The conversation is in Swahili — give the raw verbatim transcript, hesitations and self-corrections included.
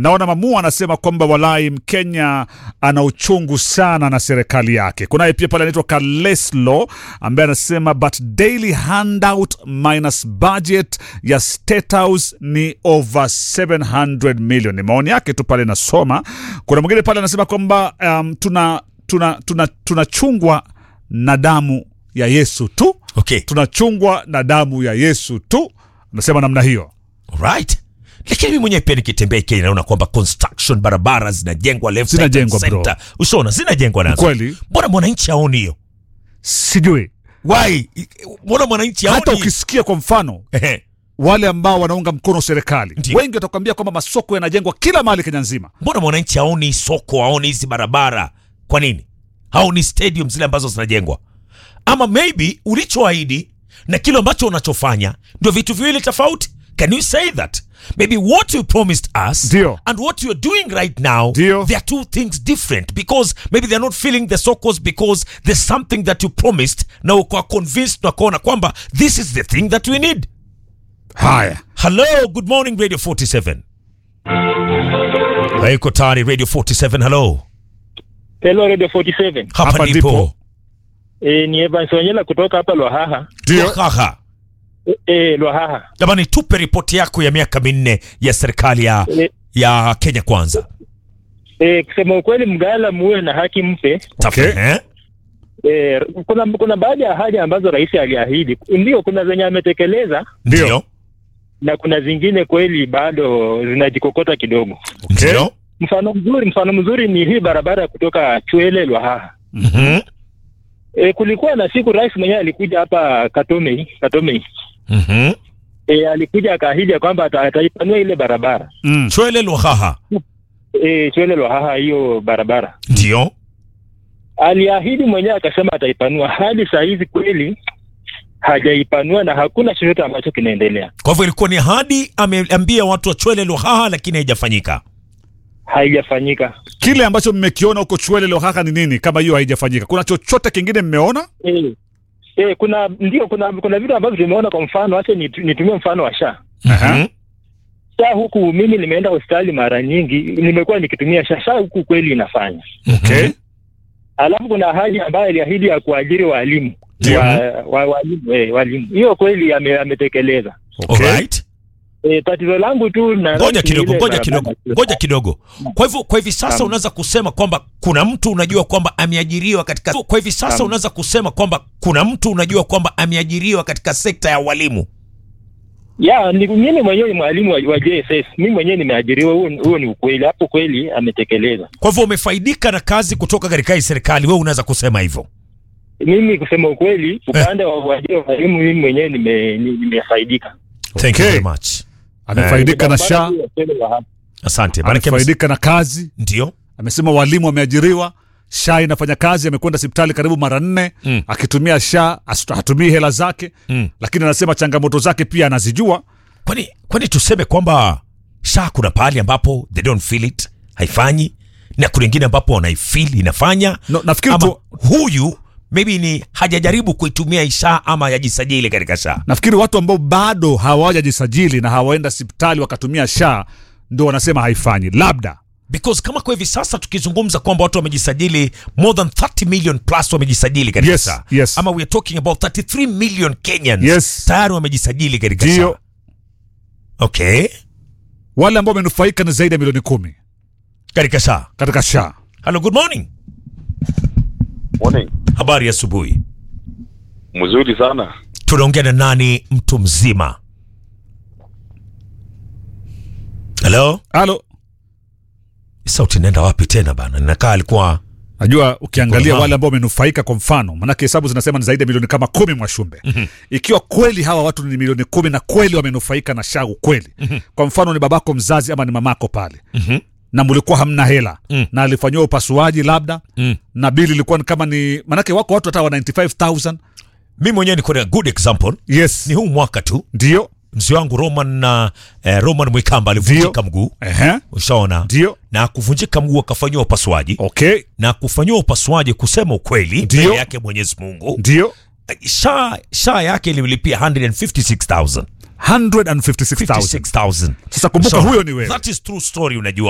Naona Mamu anasema kwamba walai Mkenya ana uchungu sana na serikali yake. Kunaye pia pale anaitwa Kaleslo ambaye anasema but daily handout minus budget ya State House ni over seven hundred million. Ni maoni yake tu pale nasoma. Kuna mwingine pale anasema kwamba um, tuna tuna tuna tunachungwa na damu ya Yesu tu. Okay. Tunachungwa na damu ya Yesu tu. Anasema namna hiyo. Alright. Lakini mimi mwenyewe pia nikitembea Kenya naona kwamba construction barabara zinajengwa left side and center. Usiona zinajengwa nazo. Kweli? Mbona mwananchi haoni hiyo? Sijui. Why? Mbona mwananchi haoni? Hata ukisikia kwa mfano wale ambao wanaunga mkono serikali, Ndiyo. wengi watakwambia kwamba masoko yanajengwa kila mahali Kenya nzima. Mbona mwananchi haoni soko, haoni hizi barabara? Kwa nini? Haoni stadium zile ambazo zinajengwa? Ama maybe ulichoahidi na kile ambacho unachofanya ndio vitu viwili tofauti. Can you say that? Maybe what you promised us Dio. and what you're doing right now, Dio. they are two things different, because maybe they're not filling the sokos because there's something that you promised. Now uko convinced na kuona kwamba this is the thing that we need. Haya. Hello, good morning Radio forty-seven. Haiko tayari Radio forty-seven, hello. Hello Radio forty-seven. Hapa, Hapa ndipo. ndipo. Eh, ni Evans Wanyela kutoka hapa Lwahaha. Ndio. Haha. Eh, eh Lwahaha. Jamani, tupe ripoti yako ya miaka minne ya serikali ya, Eh, ya Kenya Kwanza. eh kusema ukweli mgala muwe na haki mpe. Tafu, Okay. eh? Eh, kuna kuna baadhi ya ahadi ambazo rais aliahidi. Ndio kuna zenye ametekeleza Ndio. Ndio. na kuna zingine kweli bado zinajikokota kidogo. Okay. Ndio. Mfano mzuri, mfano mzuri ni hii barabara kutoka Chwele Lwahaha. Mhm. Eh, kulikuwa na siku rais mwenyewe alikuja hapa Katome, Katome. Mhm. Eh, alikuja akaahidi kwamba ata- ataipanua ile barabara. Mm. Chwele Lwahaha. Eh, Chwele Lwahaha hiyo barabara. Ndio. Aliahidi mwenyewe akasema ataipanua. Hadi saa hizi kweli hajaipanua na hakuna chochote ambacho kinaendelea. Kwa hivyo ilikuwa ni ahadi ameambia watu wa Chwele Lwahaha, lakini haijafanyika. Haijafanyika. Kile ambacho mmekiona huko Chwele Lwahaha ni nini kama hiyo haijafanyika? Kuna chochote kingine mmeona? Eh, eh kuna ndio kuna kuna vitu ambavyo tumeona. Kwa mfano, acha nit- nitumie mfano wa SHA. Mhm. SHA huku mimi nimeenda hospitali mara nyingi, nimekuwa nikitumia SHA. SHA huku kweli inafanya. Okay. Alafu kuna ahadi ambayo aliahidi ya kuajiri walimu. Ndio. Wa, wa, walimu, eh, walimu. Hiyo kweli ame, ametekeleza. Okay. Alright. Eh, tatizo langu tu na Ngoja kidogo, ile ngoja barabara. kidogo, ngoja kidogo. Kwa hivyo kwa hivi sasa Naam. unaweza kusema kwamba kuna mtu unajua kwamba ameajiriwa katika Kwa hivi sasa Naam. unaweza kusema kwamba kuna mtu unajua kwamba ameajiriwa katika sekta ya walimu. Ya, ni mimi mwenyewe ni mwalimu wa, wa J S S. Mimi mwenyewe nimeajiriwa. Huo huo ni ukweli. Hapo kweli ametekeleza. Kwa hivyo umefaidika na kazi kutoka katika hii serikali, wewe unaweza kusema hivyo. Mimi kusema ukweli, upande wa uajiri wa walimu mimi mwenyewe nime ni- nimefaidika. Thank you Okay. very much. Amefaidika na SHA, Asante. Maana amefaidika na kazi. ndio. Amesema walimu wameajiriwa, SHA inafanya kazi, amekwenda hospitali karibu mara nne Mm. akitumia SHA, astu- hatumii hela zake. Mm. Lakini anasema changamoto zake pia anazijua. Kwani kwani tuseme kwamba SHA kuna pahali ambapo they don't feel it, haifanyi, na kuna wengine ambapo wanaifeel inafanya. No, nafikiri Ama tu, huyu maybe ni hajajaribu kuitumia SHA ama yajisajili katika SHA. nafikiri watu ambao bado hawajajisajili na hawaenda hospitali wakatumia SHA ndio wanasema haifanyi. Labda Because kama kwa hivi sasa tukizungumza kwamba watu wamejisajili more than thirty million plus wamejisajili katika Yes, SHA. yes. Ama we are talking about thirty-three million Kenyans Yes. tayari wamejisajili katika ndio SHA. Okay. wale ambao wamenufaika ni zaidi ya milioni kumi Katika SHA. katika SHA. Hello, good morning. Morning. Habari ya asubuhi. Mzuri sana. Tunaongea na nani mtu mzima? Hello? Halo, Sauti nenda wapi tena bana? Ninakaa alikuwa najua ukiangalia Kuna wale ambao wamenufaika, kwa mfano, manake hesabu zinasema ni zaidi ya milioni kama kumi Mwashumbe. Mhm. Ikiwa kweli hawa watu ni milioni kumi na kweli wamenufaika na SHA kweli, kwa mfano ni babako mzazi ama ni mamako pale, Mhm. na mulikuwa hamna hela Mm. na alifanyiwa upasuaji labda, Mm. na bili ilikuwa ni kama ni, manake wako watu hata wa ninety-five thousand. Mimi mwenyewe niko na good example. Yes, Ni huu mwaka tu ndio. mzee wangu Roman na eh, Roman Mwikamba alivunjika mguu. Ehe, Ushaona? ndio. Na kuvunjika mguu akafanyiwa upasuaji. Okay, Na kufanyiwa upasuaji, kusema ukweli Ndio. mbele yake Mwenyezi Mungu, ndio. SHA SHA yake ilimlipia one hundred fifty-six thousand. one hundred fifty-six thousand. fifty-six thousand. Sasa kumbuka So, huyo ni wewe. that is true story, unajua.